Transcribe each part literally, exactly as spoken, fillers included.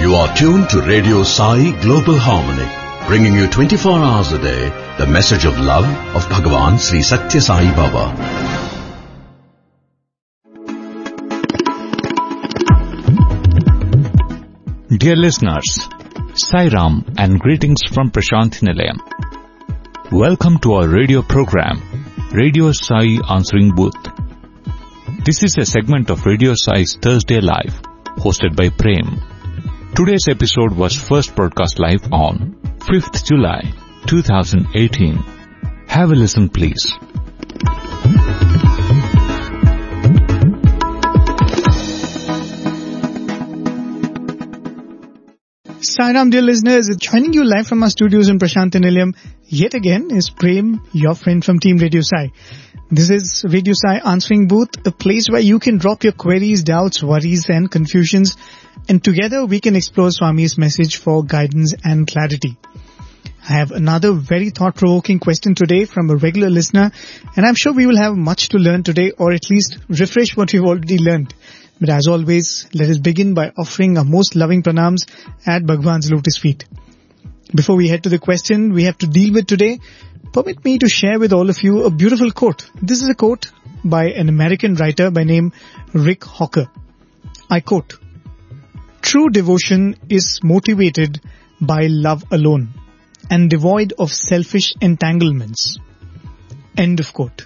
You are tuned to Radio Sai Global Harmony, bringing you twenty-four hours a day the message of love of Bhagavan Sri Satya Sai Baba. Dear listeners, Sai Ram and greetings from Prashanthi Nilayam. Welcome to our radio program, Radio Sai Answering Booth. This is a segment of Radio Sai's Thursday Live, hosted by Prem. Today's episode was first broadcast live on fifth July twenty eighteen. Have a listen, please. Sai Ram, dear listeners, joining you live from our studios in Prashanthi Nilayam yet again is Prem, your friend from Team Radio Sai. This is Radio Sai Answering Booth, a place where you can drop your queries, doubts, worries and confusions, and together we can explore Swami's message for guidance and clarity. I have another very thought-provoking question today from a regular listener, and I'm sure we will have much to learn today, or at least refresh what we've already learned. But as always, let us begin by offering our most loving pranams at Bhagwan's lotus feet. Before we head to the question we have to deal with today, permit me to share with all of you a beautiful quote. This is a quote by an American writer by name Rick Hawker. I quote, "True devotion is motivated by love alone and devoid of selfish entanglements." End of quote.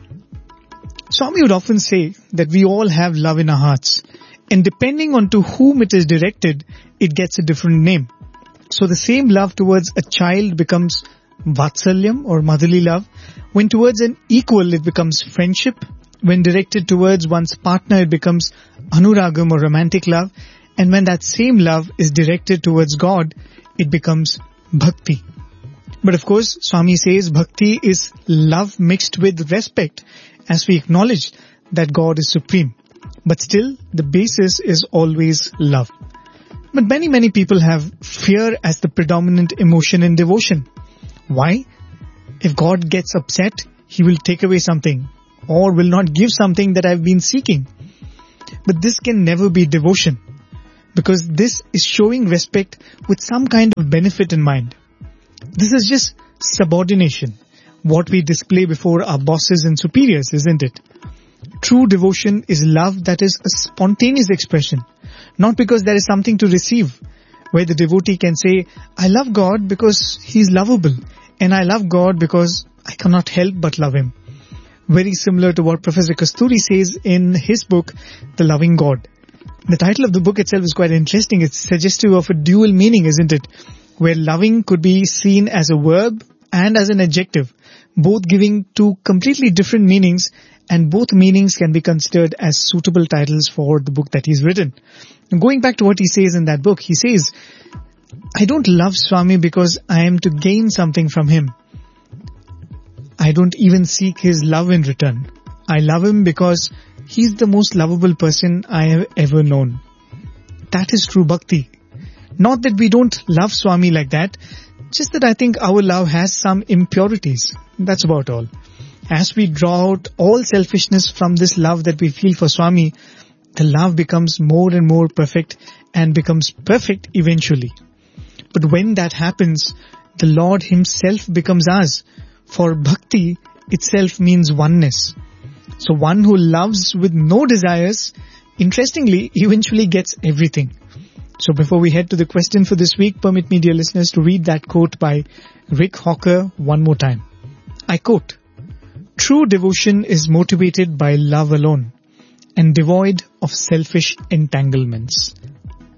Swami would often say that we all have love in our hearts, and depending on to whom it is directed, it gets a different name. So the same love towards a child becomes vatsalyam or motherly love. When towards an equal, it becomes friendship. When directed towards one's partner, it becomes anuragam or romantic love. And when that same love is directed towards God, it becomes bhakti. But of course, Swami says bhakti is love mixed with respect, as we acknowledge that God is supreme. But still, the basis is always love. But many, many people have fear as the predominant emotion in devotion. Why? If God gets upset, He will take away something or will not give something that I've been seeking. But this can never be devotion, because this is showing respect with some kind of benefit in mind. This is just subordination, what we display before our bosses and superiors, isn't it? True devotion is love that is a spontaneous expression, not because there is something to receive, where the devotee can say, I love God because He is lovable, and I love God because I cannot help but love Him. Very similar to what Professor Kasturi says in his book, The Loving God. The title of the book itself is quite interesting. It's suggestive of a dual meaning, isn't it? Where loving could be seen as a verb and as an adjective, both giving two completely different meanings, and both meanings can be considered as suitable titles for the book that he's written. Going back to what he says in that book, he says, I don't love Swami because I am to gain something from him. I don't even seek his love in return. I love him because he's the most lovable person I have ever known. That is true bhakti. Not that we don't love Swami like that, just that I think our love has some impurities. That's about all. As we draw out all selfishness from this love that we feel for Swami, the love becomes more and more perfect and becomes perfect eventually. But when that happens, the Lord Himself becomes ours. For bhakti itself means oneness. So one who loves with no desires, interestingly, eventually gets everything. So before we head to the question for this week, permit me, dear listeners, to read that quote by Rick Hawker one more time. I quote, "True devotion is motivated by love alone and devoid of selfish entanglements."